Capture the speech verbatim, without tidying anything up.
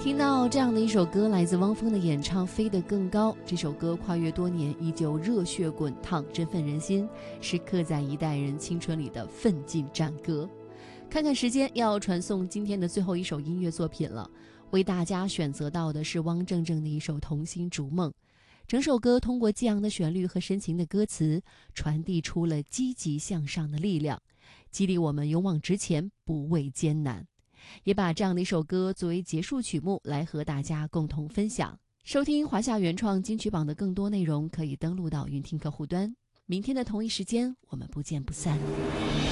听到这样的一首歌，来自汪峰的演唱《飞得更高》。这首歌跨越多年，依旧热血滚烫，振奋人心，是刻在一代人青春里的奋进战歌。看看时间，要传送今天的最后一首音乐作品了。为大家选择到的是汪正正的一首《童心逐梦》。整首歌通过激昂的旋律和深情的歌词，传递出了积极向上的力量，激励我们勇往直前，不畏艰难。也把这样的一首歌作为结束曲目来和大家共同分享。收听华夏原创金曲榜的更多内容，可以登录到云听客户端。明天的同一时间，我们不见不散。